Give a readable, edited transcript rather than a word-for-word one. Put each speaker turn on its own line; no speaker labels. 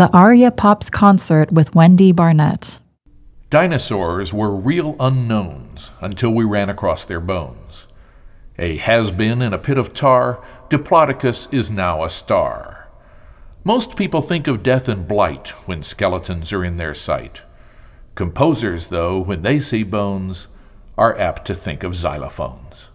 The Aria Pops Concert with Wendy Barnett.
Dinosaurs were real unknowns until we ran across their bones. A has-been in a pit of tar, Diplodocus is now a star. Most people think of death and blight when skeletons are in their sight. Composers, though, when they see bones, are apt to think of xylophones.